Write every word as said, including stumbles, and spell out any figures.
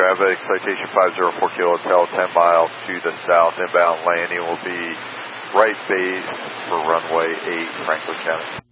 Avic, citation five zero four kilo hotel, ten miles to the south. Inbound landing will be right base for runway eight, Franklin County.